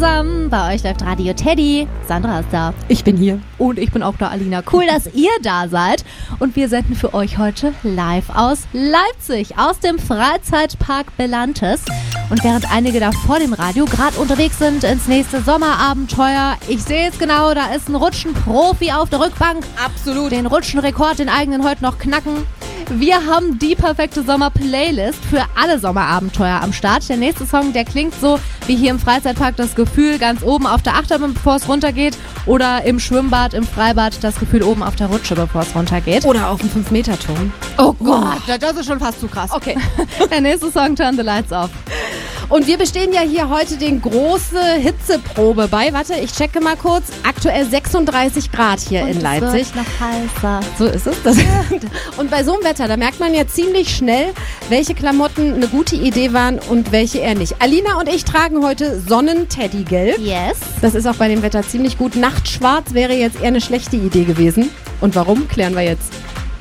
zusammen, bei euch läuft Radio Teddy. Sandra ist da. Ich bin hier. Und ich bin auch da, Alina. Cool, dass ihr da seid. Und wir senden für euch heute live aus Leipzig, aus dem Freizeitpark Belantes. Und während einige da vor dem Radio gerade unterwegs sind ins nächste Sommerabenteuer, ich sehe es genau, da ist ein Rutschenprofi auf der Rückbank. Absolut. Den Rutschenrekord, den eigenen heute noch knacken. Wir haben die perfekte Sommer-Playlist für alle Sommerabenteuer am Start. Der nächste Song, der klingt so wie hier im Freizeitpark das Gefühl ganz oben auf der Achterbahn, bevor es runtergeht. Oder im Schwimmbad, im Freibad das Gefühl oben auf der Rutsche, bevor es runtergeht. Oder auf dem 5-Meter-Turm. Oh Gott, das ist schon fast zu krass. Okay, der nächste Song, Turn the Lights Off. Und wir bestehen ja hier heute den große Hitzeprobe bei. Warte, ich checke mal kurz. Aktuell 36 Grad hier in Leipzig. Es wird noch heißer. So ist es. Und bei so einem Wetter, da merkt man ja ziemlich schnell, welche Klamotten eine gute Idee waren und welche eher nicht. Alina und ich tragen heute Sonnen-Teddy-Gelb. Yes. Das ist auch bei dem Wetter ziemlich gut. Nachtschwarz wäre jetzt eher eine schlechte Idee gewesen. Und warum, klären wir jetzt.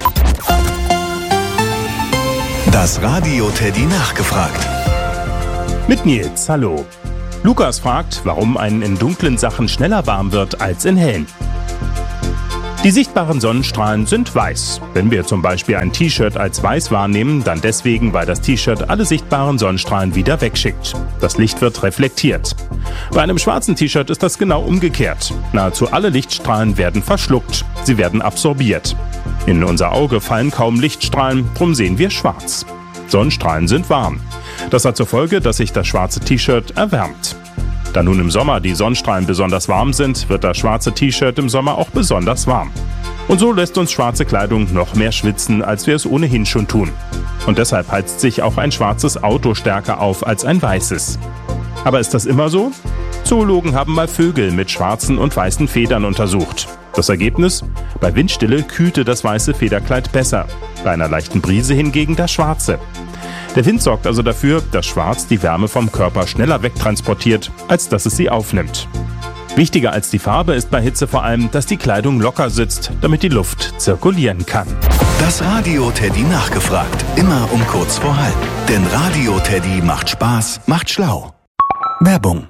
Das Radio Teddy nachgefragt. Mit Nils, hallo. Lukas fragt, warum einen in dunklen Sachen schneller warm wird als in hellen. Die sichtbaren Sonnenstrahlen sind weiß. Wenn wir zum Beispiel ein T-Shirt als weiß wahrnehmen, dann deswegen, weil das T-Shirt alle sichtbaren Sonnenstrahlen wieder wegschickt. Das Licht wird reflektiert. Bei einem schwarzen T-Shirt ist das genau umgekehrt. Nahezu alle Lichtstrahlen werden verschluckt. Sie werden absorbiert. In unser Auge fallen kaum Lichtstrahlen, drum sehen wir schwarz. Sonnenstrahlen sind warm. Das hat zur Folge, dass sich das schwarze T-Shirt erwärmt. Da nun im Sommer die Sonnenstrahlen besonders warm sind, wird das schwarze T-Shirt im Sommer auch besonders warm. Und so lässt uns schwarze Kleidung noch mehr schwitzen, als wir es ohnehin schon tun. Und deshalb heizt sich auch ein schwarzes Auto stärker auf als ein weißes. Aber ist das immer so? Zoologen haben mal Vögel mit schwarzen und weißen Federn untersucht. Das Ergebnis? Bei Windstille kühlte das weiße Federkleid besser, bei einer leichten Brise hingegen das schwarze. Der Wind sorgt also dafür, dass Schwarz die Wärme vom Körper schneller wegtransportiert, als dass es sie aufnimmt. Wichtiger als die Farbe ist bei Hitze vor allem, dass die Kleidung locker sitzt, damit die Luft zirkulieren kann. Das Radio Teddy nachgefragt. Immer um kurz vor halb. Denn Radio Teddy macht Spaß, macht schlau. Werbung.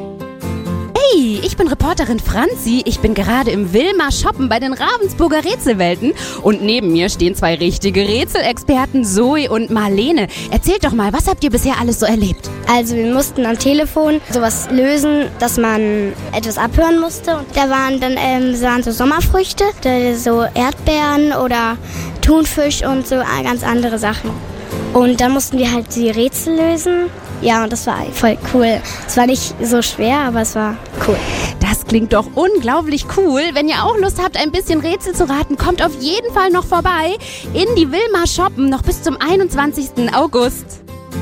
Hey, ich bin Reporterin Franzi. Ich bin gerade im Wilma shoppen bei den Ravensburger Rätselwelten. Und neben mir stehen zwei richtige Rätselexperten, Zoe und Marlene. Erzählt doch mal, was habt ihr bisher alles so erlebt? Also wir mussten am Telefon sowas lösen, dass man etwas abhören musste. Und da waren dann so Sommerfrüchte, so Erdbeeren oder Thunfisch und so ganz andere Sachen. Und dann mussten wir halt die Rätsel lösen. Ja, und das war voll cool. Es war nicht so schwer, aber es war cool. Das klingt doch unglaublich cool. Wenn ihr auch Lust habt, ein bisschen Rätsel zu raten, kommt auf jeden Fall noch vorbei in die Wilma shoppen, noch bis zum 21. August.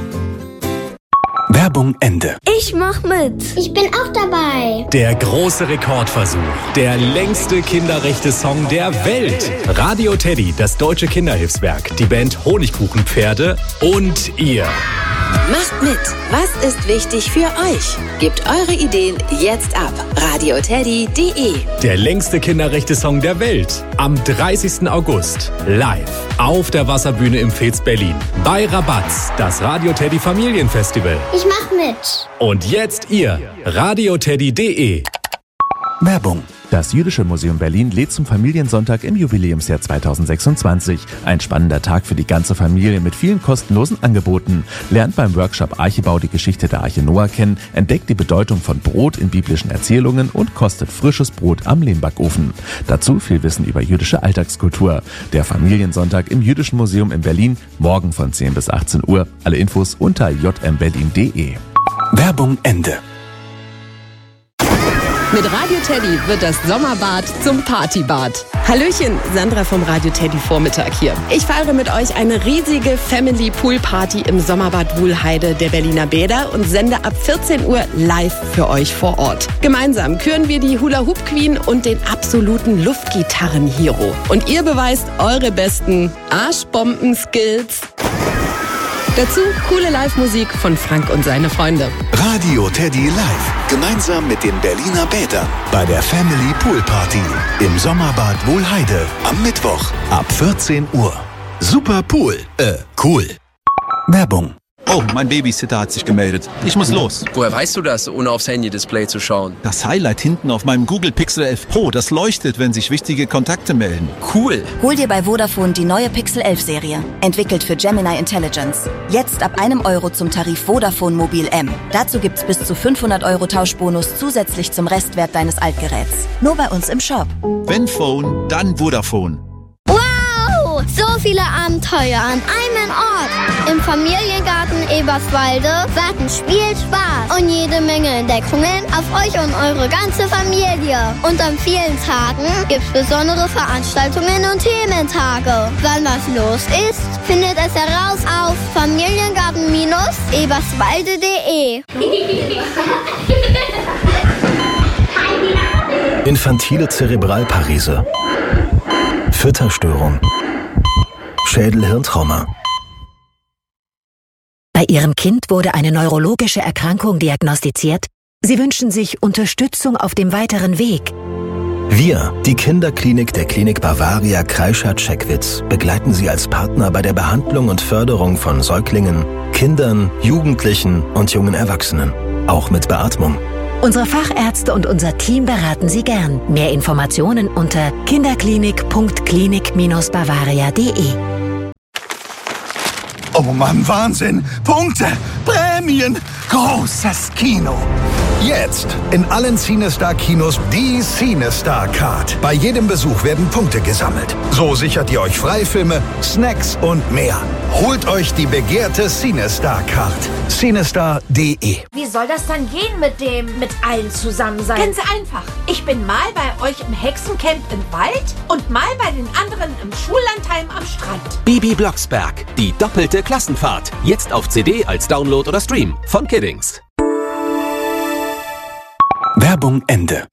Werbung Ende. Ich mach mit. Ich bin auch dabei. Der große Rekordversuch. Der längste Kinderrechte-Song der Welt. Radio Teddy, das deutsche Kinderhilfswerk, die Band Honigkuchenpferde und ihr. Macht mit. Was ist wichtig für euch? Gebt eure Ideen jetzt ab. radioteddy.de. Der längste Kinderrechte-Song der Welt. Am 30. August. Live. Auf der Wasserbühne im Fez Berlin. Bei Rabatz. Das Radio Teddy Familienfestival. Ich mach mit. Und jetzt ihr. radioteddy.de. Werbung. Das Jüdische Museum Berlin lädt zum Familiensonntag im Jubiläumsjahr 2026. Ein spannender Tag für die ganze Familie mit vielen kostenlosen Angeboten. Lernt beim Workshop Archebau die Geschichte der Arche Noah kennen, entdeckt die Bedeutung von Brot in biblischen Erzählungen und kostet frisches Brot am Lehmbackofen. Dazu viel Wissen über jüdische Alltagskultur. Der Familiensonntag im Jüdischen Museum in Berlin, morgen von 10 bis 18 Uhr. Alle Infos unter jmberlin.de. Werbung Ende. Mit Radio Teddy wird das Sommerbad zum Partybad. Hallöchen, Sandra vom Radio Teddy Vormittag hier. Ich feiere mit euch eine riesige Family Pool Party im Sommerbad Wuhlheide der Berliner Bäder und sende ab 14 Uhr live für euch vor Ort. Gemeinsam küren wir die Hula Hoop Queen und den absoluten Luftgitarren-Hero. Und ihr beweist eure besten Arschbomben-Skills. Dazu coole Live-Musik von Frank und seine Freunde. Radio Teddy live. Gemeinsam mit den Berliner Bädern. Bei der Family Pool Party. Im Sommerbad Wuhlheide. Am Mittwoch ab 14 Uhr. Super Pool. Cool. Werbung. Oh, mein Babysitter hat sich gemeldet. Ich muss los. Woher weißt du das, ohne aufs Handy-Display zu schauen? Das Highlight hinten auf meinem Google Pixel 11 Pro, das leuchtet, wenn sich wichtige Kontakte melden. Cool. Hol dir bei Vodafone die neue Pixel 11 Serie. Entwickelt für Gemini Intelligence. Jetzt ab €1 zum Tarif Vodafone Mobil M. Dazu gibt's bis zu 500 € Tauschbonus zusätzlich zum Restwert deines Altgeräts. Nur bei uns im Shop. Wenn Phone, dann Vodafone. Wow! So viele Abenteuer an einem Ort. Im Familiengarten Eberswalde warten Spielspaß und jede Menge Entdeckungen auf euch und eure ganze Familie. Und an vielen Tagen gibt's besondere Veranstaltungen und Thementage. Wann was los ist, findet es heraus auf familiengarten-eberswalde.de. Infantile Zerebralparese, Fütterstörung, Schädel-Hirntrauma. Bei Ihrem Kind wurde eine neurologische Erkrankung diagnostiziert. Sie wünschen sich Unterstützung auf dem weiteren Weg. Wir, die Kinderklinik der Klinik Bavaria Kreischer-Checkwitz, begleiten Sie als Partner bei der Behandlung und Förderung von Säuglingen, Kindern, Jugendlichen und jungen Erwachsenen, auch mit Beatmung. Unsere Fachärzte und unser Team beraten Sie gern. Mehr Informationen unter kinderklinik.klinik-bavaria.de. Oh Mann, Wahnsinn! Punkte! Prämien! Großes Kino! Jetzt in allen CineStar-Kinos die CineStar Card. Bei jedem Besuch werden Punkte gesammelt. So sichert ihr euch Freifilme, Snacks und mehr. Holt euch die begehrte CineStar Card. CineStar.de. Wie soll das dann gehen mit allen zusammen sein? Ganz einfach. Ich bin mal bei euch im Hexencamp im Wald und mal bei den anderen im Schullandheim am Strand. Bibi Blocksberg, die doppelte Klassenfahrt. Jetzt auf CD als Download oder Stream von Kiddings. Werbung Ende.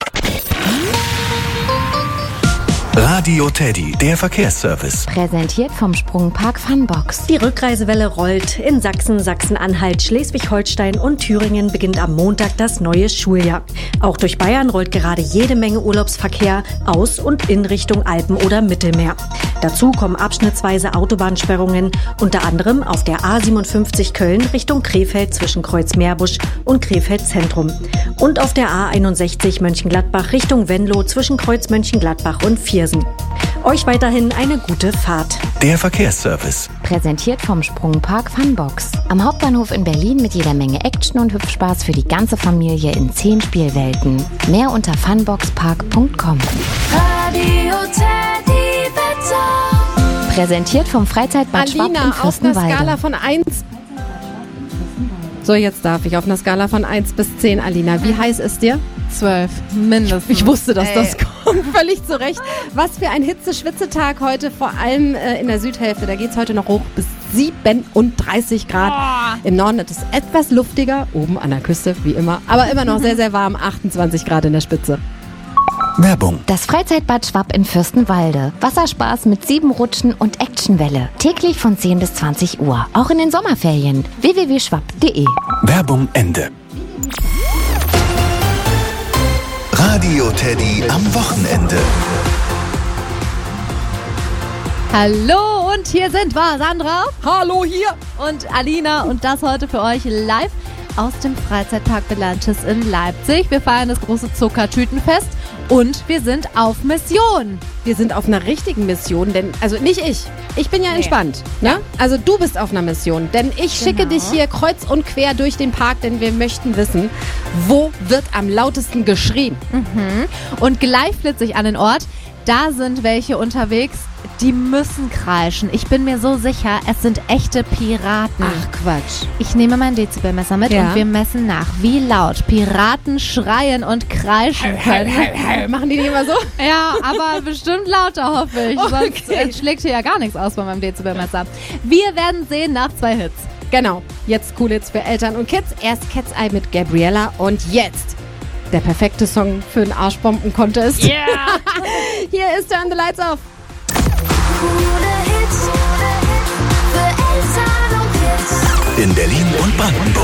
Radio Teddy, der Verkehrsservice. Präsentiert vom Sprungpark Funbox. Die Rückreisewelle rollt. In Sachsen, Sachsen-Anhalt, Schleswig-Holstein und Thüringen beginnt am Montag das neue Schuljahr. Auch durch Bayern rollt gerade jede Menge Urlaubsverkehr aus und in Richtung Alpen oder Mittelmeer. Dazu kommen abschnittsweise Autobahnsperrungen, unter anderem auf der A57 Köln Richtung Krefeld zwischen Kreuz-Meerbusch und Krefeld Zentrum. Und auf der A61 Mönchengladbach Richtung Venlo zwischen Kreuz Mönchengladbach und Viersen. Euch weiterhin eine gute Fahrt. Der Verkehrsservice. Präsentiert vom Sprungpark Funbox. Am Hauptbahnhof in Berlin mit jeder Menge Action und Hüpfspaß für die ganze Familie in 10 Spielwelten. Mehr unter funboxpark.com. Radio Teddy Wetter. Präsentiert vom Freizeitbad Schwab in Fürstenwalde. Auf einer Skala von 1... So, jetzt darf ich auf einer Skala von 1 bis 10, Alina. Wie heiß ist dir? 12, mindestens. Ich wusste, dass das kommt. Völlig zu Recht. Was für ein Hitze-Schwitzetag heute, vor allem in der Südhälfte. Da geht es heute noch hoch bis 37 Grad. Im Norden ist es etwas luftiger, oben an der Küste, wie immer. Aber immer noch sehr, sehr warm, 28 Grad in der Spitze. Werbung. Das Freizeitbad Schwab in Fürstenwalde. Wasserspaß mit 7 Rutschen und Actionwelle. Täglich von 10 bis 20 Uhr. Auch in den Sommerferien. www.schwab.de. Werbung Ende. Radio Teddy am Wochenende. Hallo und hier sind wir, Sandra. Hallo hier. Und Alina und das heute für euch live aus dem Freizeitpark Belantes in Leipzig. Wir feiern das große Zuckertütenfest und wir sind auf Mission. Wir sind auf einer richtigen Mission, denn, also nicht ich. Ich bin ja entspannt, ne? Also du bist auf einer Mission, denn ich schicke dich hier kreuz und quer durch den Park, denn wir möchten wissen, wo wird am lautesten geschrien? Und gleich flitze ich an den Ort. Da sind welche unterwegs, die müssen kreischen. Ich bin mir so sicher, es sind echte Piraten. Ach Quatsch. Ich nehme mein Dezibelmesser mit und wir messen nach, wie laut Piraten schreien und kreischen können. Machen die nicht immer so? Ja, aber bestimmt lauter, hoffe ich. Sonst schlägt hier ja gar nichts aus bei meinem Dezibelmesser. Wir werden sehen nach 2 Hits. Genau, jetzt cool Hits für Eltern und Kids. Erst Cat's Eye mit Gabriella und jetzt der perfekte Song für einen Arschbomben-Contest. Yeah! Hier ist Turn the Lights Off. Coole Hits für Eltern und Kids. In Berlin und Brandenburg.